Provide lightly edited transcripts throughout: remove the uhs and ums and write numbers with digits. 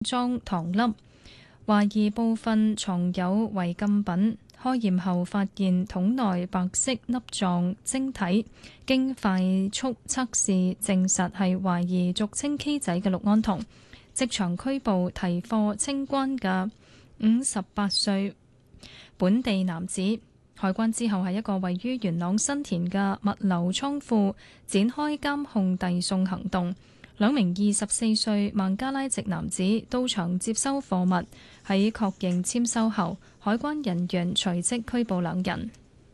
裝糖粒，懷疑部分藏有違禁品。開驗後發現桶內白色粒狀晶體，經快速測試證實係懷疑俗稱 K 仔嘅氯胺酮，即場拘捕提貨清關嘅58歲本地男子。海關之後喺一個位於元朗新田嘅物流倉庫展開監控遞送行動。兩名24歲孟加拉籍男子到場接收貨物，喺確認簽收後，海關人員隨即拘捕兩人。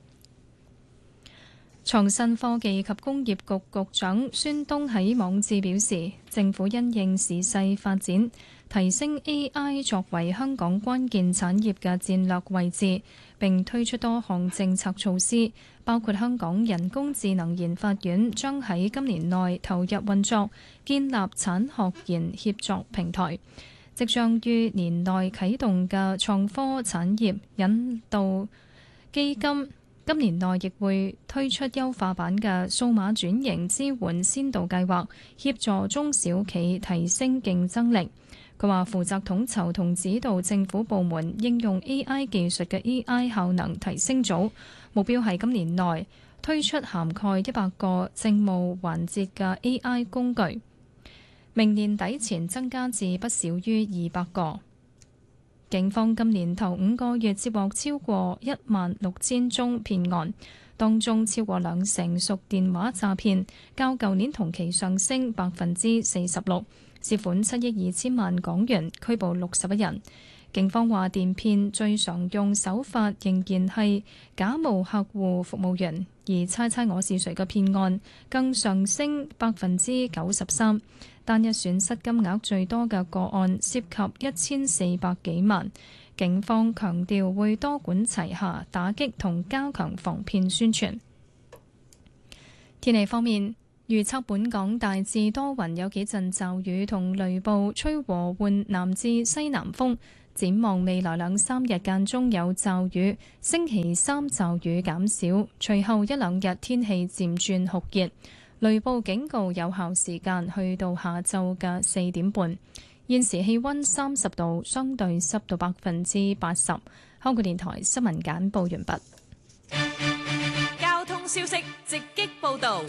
創新科技及工業局局長孫東喺網誌表示，政府因應時勢發展，提升 AI 作為香港關鍵產業嘅戰略位置，並推出多項政策措施，包括香港人工智能研發院將喺今年內投入運作，建立產學研協作平台，即將於年內啟動嘅創科產業引導基金。今年內亦會推出優化版嘅數碼轉型支援先導計劃，協助中小企提升競爭力。佢話負責統籌同指導政府部門應用 AI 技術嘅 AI 效能提升組，目標係今年內推出涵蓋100個政務環節嘅 AI 工具，明年底前增加至不少於200個。警方今年頭5個月接獲超過16000宗騙案，當中超過20%屬電話詐騙，較舊年同期上升46%，涉款7億2千萬港元，拘捕61人。警方話電騙最常用手法仍然係假冒客戶服務員，而猜猜我是誰嘅騙案更上升93%。單日損失金額最多嘅個案涉及1400幾萬，警方強調會多管齊下打擊同加強防騙宣傳。天氣方面，預測本港大致多雲，有幾陣驟雨同雷暴，吹和緩南至西南風。展望未來2-3日間中有驟雨，星期3驟雨減少，隨後1-2日天氣漸轉酷熱。雷暴警告有效時間去到下晝嘅4點半。現時氣溫30度，相對濕度80%。香港電台新聞簡報完畢。 交通消息直擊報道。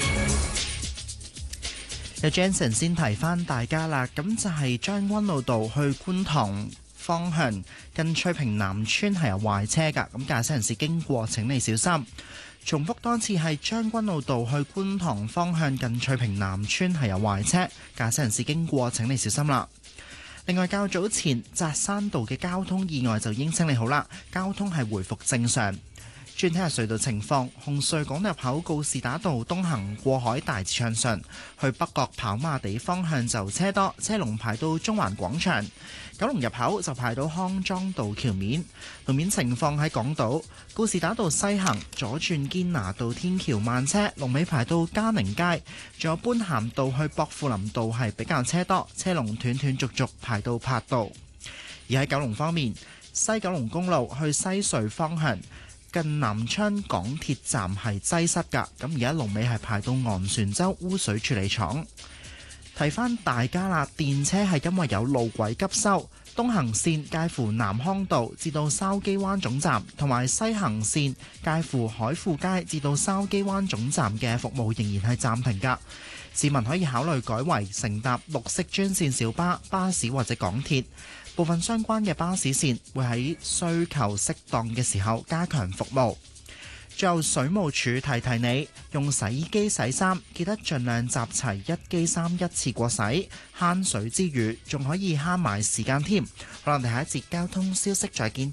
有 Jensen 先提翻大家啦，咁就係將軍澳道去觀塘方向近翠屏南村係有壞車㗎，咁駕駛人士經過請你小心。重複多次，係將軍澳道去觀塘方向近翠屏南村係有壞車，駕駛人士經過請你小心啦。另外，較早前扎山道嘅交通意外就已經清理好啦，交通係回復正常。轉睇下隧道情況，紅隧港入口告士打道東行過海大致暢順，去北角跑馬地方向就車多，車龍排到中環廣場。九龍入口就排到康莊道橋面。路面情況喺港島告士打道西行左轉堅拿道天橋慢車，龍尾排到嘉寧街。仲有般咸道去薄扶林道係比較車多，車龍斷斷續續排到柏道。而喺九龍方面，西九龍公路去西隧方向近南昌港鐵站係擠塞㗎，咁而家龍尾係排到昂船洲污水處理廠。提翻大家啦，電車係因為有路軌急修，東行線介乎南康道至到筲箕灣總站，同埋西行線介乎海富街至到筲箕灣總站嘅服務仍然係暫停㗎。市民可以考慮改為乘搭綠色專線小巴、巴士或者港鐵。部分相關嘅巴士線會喺需求適當嘅時候加強服務。最後，水務署提提你，用洗衣機洗衫記得盡量集齊一機衫一次過洗，慳水之餘仲可以慳埋時間添。好啦，我哋下一節交通消息再見。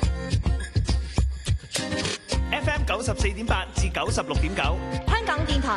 FM 94.8至96.9， 香港電台